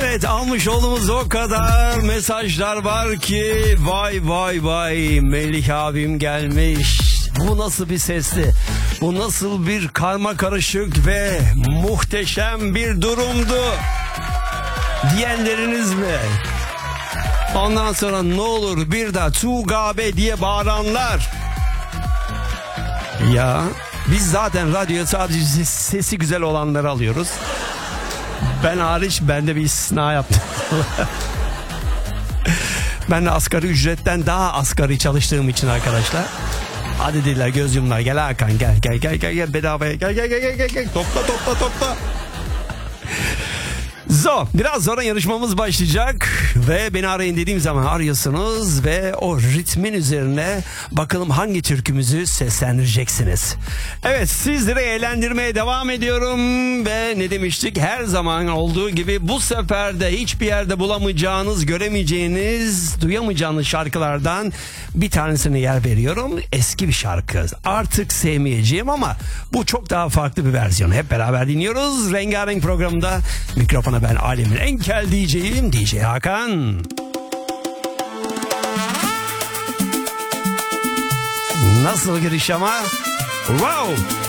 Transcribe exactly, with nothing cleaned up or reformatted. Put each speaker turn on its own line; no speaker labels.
Evet, almış olduğumuz o kadar mesajlar var ki vay vay vay, Melih abim gelmiş. Bu nasıl bir sesti? Bu nasıl bir karma karışık ve muhteşem bir durumdu? Diyenleriniz mi? Ondan sonra ne olur bir de Tugabe diye bağıranlar. Ya biz zaten radyoya sadece sesi güzel olanları alıyoruz. Ben hariç, ben de bir istisna yaptım. Ben de asgari ücretten daha asgari çalıştığım için arkadaşlar. Hadi dediler, göz yumlar, gel Hakan, gel gel gel gel gel bedavaya, gel gel gel gel gel topla topla topla. So, biraz sonra yarışmamız başlayacak ve beni arayın dediğim zaman arıyorsunuz ve o ritmin üzerine bakalım hangi türkümüzü seslendireceksiniz. Evet, sizleri eğlendirmeye devam ediyorum ve ne demiştik, her zaman olduğu gibi bu sefer de hiçbir yerde bulamayacağınız, göremeyeceğiniz, duyamayacağınız şarkılardan bir tanesine yer veriyorum. Eski bir şarkı, artık sevmeyeceğim ama bu çok daha farklı bir versiyon. Hep beraber dinliyoruz. Rengarenk programında mikrofona ben alemin en kel D J'yim, D J Hakan. Nasıl giriş ama? Wow!